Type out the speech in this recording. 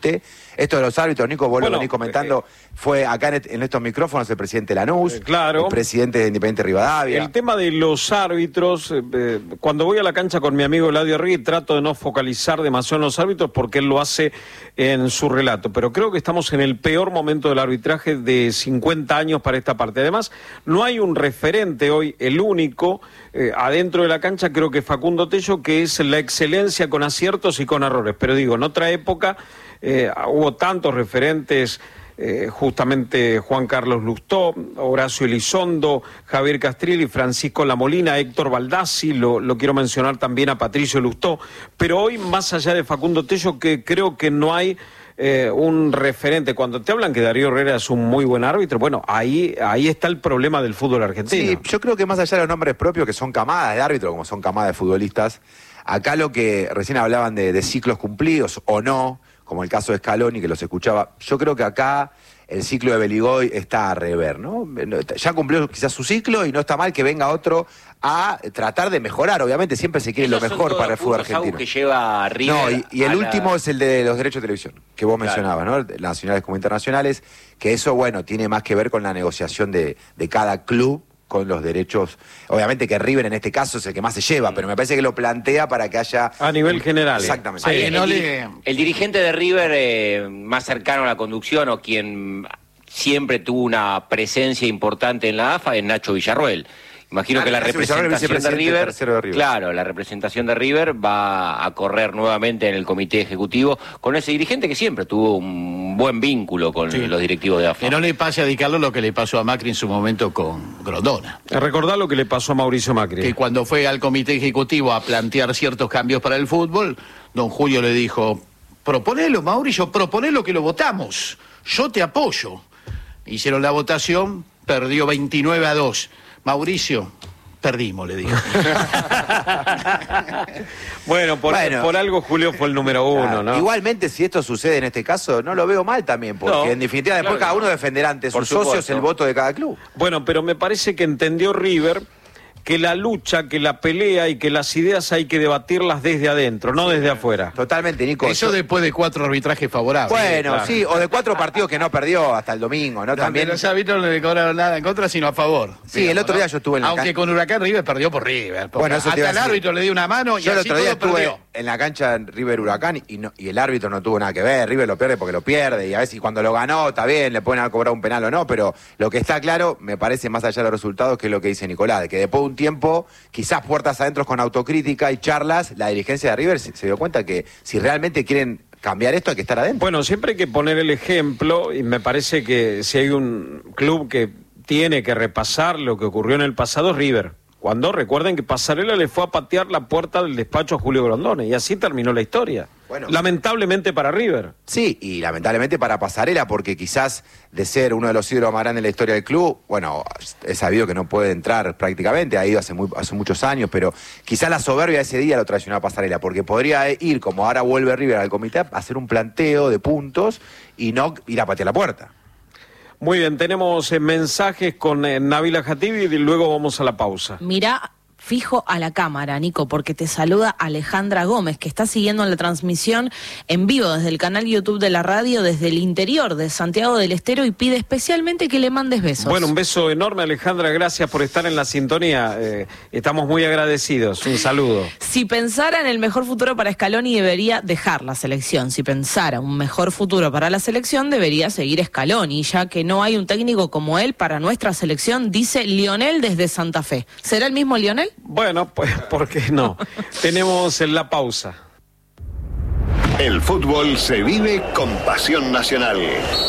Esto de los árbitros, Nico, vos lo venís comentando, fue acá en estos micrófonos el presidente Lanús, claro, el presidente de Independiente Rivadavia. El tema de los árbitros, cuando voy a la cancha con mi amigo Eladio Arregui, trato de no focalizar demasiado en los árbitros porque él lo hace en su relato, pero creo que estamos en el peor momento del arbitraje de 50 años para esta parte. Además, no hay un referente hoy, el único, adentro de la cancha, creo que Facundo Tello, que es la excelencia con aciertos y con errores, pero digo, en otra época hubo tantos referentes, justamente Juan Carlos Lustó, Horacio Elizondo, Javier Castrilli, Francisco Lamolina, Héctor Baldassi, lo quiero mencionar también a Patricio Lustó, pero hoy, más allá de Facundo Tello, que creo que no hay un referente. Cuando te hablan que Darío Herrera es un muy buen árbitro, bueno, ahí está el problema del fútbol argentino. Sí, yo creo que más allá de los nombres propios, que son camadas de árbitros, como son camadas de futbolistas, acá lo que recién hablaban de ciclos cumplidos o no, como el caso de Scaloni, que los escuchaba, yo creo que acá el ciclo de Beligoy está a rever, ¿no? Ya cumplió quizás su ciclo y no está mal que venga otro a tratar de mejorar. Obviamente siempre se quiere lo mejor para el fútbol argentino. Que lleva River. No, y el último es el de los derechos de televisión, que vos mencionabas, ¿no? Nacionales como internacionales, que eso, bueno, tiene más que ver con la negociación de cada club con los derechos. Obviamente que River en este caso es el que más se lleva, pero me parece que lo plantea para que haya... A nivel general. Exactamente. Sí, el dirigente de River más cercano a la conducción, o quien siempre tuvo una presencia importante en la AFA, es Nacho Villarroel. Imagino que la representación de River, claro, la representación de River va a correr nuevamente en el comité ejecutivo con ese dirigente que siempre tuvo un buen vínculo con los directivos de AFA. Que no le pase a Di Carlo lo que le pasó a Macri en su momento con Grondona. Recordar lo que le pasó a Mauricio Macri. Que cuando fue al comité ejecutivo a plantear ciertos cambios para el fútbol, don Julio le dijo: proponelo, Mauricio, proponelo que lo votamos, yo te apoyo. Hicieron la votación, perdió 29-2. Mauricio, perdimos, le dijo. Bueno, por algo Julio fue el número uno, ¿no? Igualmente, si esto sucede en este caso, no lo veo mal también, porque en definitiva después cada uno defenderá ante sus socios el voto de cada club. Bueno, pero me parece que entendió River que la lucha, que la pelea y que las ideas hay que debatirlas desde adentro, no desde afuera. Totalmente, Nico. Eso después de 4 arbitrajes favorables. Bueno, claro. Sí, o de 4 partidos que no perdió hasta el domingo, ¿no? También los árbitros no le cobraron nada en contra, sino a favor. Sí, digamos, el otro día yo estuve en la cancha. Aunque con Huracán River perdió por River. Bueno, eso hasta el árbitro le dio una mano y yo así el otro día todo estuve perdió. En la cancha River Huracán y el árbitro no tuvo nada que ver. River lo pierde porque lo pierde, y a veces cuando lo ganó está bien, le pueden haber cobrado un penal o no, pero lo que está claro, me parece, más allá de los resultados, que es lo que dice Nicolás, de que después de un tiempo, quizás puertas adentro con autocrítica y charlas, la dirigencia de River se dio cuenta que si realmente quieren cambiar esto hay que estar adentro. Bueno, siempre hay que poner el ejemplo, y me parece que si hay un club que tiene que repasar lo que ocurrió en el pasado, es River. Cuando recuerden que Pasarela le fue a patear la puerta del despacho a Julio Grondona, y así terminó la historia. Bueno, lamentablemente para River. Sí, y lamentablemente para Pasarela, porque quizás de ser uno de los ídolos más grandes de la historia del club, bueno, es sabido que no puede entrar prácticamente, ha ido hace muchos años, pero quizás la soberbia de ese día lo traicionó a Pasarela, porque podría ir, como ahora vuelve River al comité, a hacer un planteo de puntos y no ir a patear la puerta. Muy bien, tenemos mensajes con Nabila Jatibi y luego vamos a la pausa. Mirá fijo a la cámara, Nico, porque te saluda Alejandra Gómez, que está siguiendo la transmisión en vivo desde el canal YouTube de la radio, desde el interior de Santiago del Estero, y pide especialmente que le mandes besos. Bueno, un beso enorme, Alejandra, gracias por estar en la sintonía, estamos muy agradecidos, un saludo. Si pensara en el mejor futuro para Scaloni, debería dejar la selección. Si pensara un mejor futuro para la selección, debería seguir Scaloni, ya que no hay un técnico como él para nuestra selección, dice Lionel desde Santa Fe. ¿Será el mismo Lionel? Bueno, pues, ¿por qué no? Tenemos la pausa. El fútbol se vive con pasión nacional.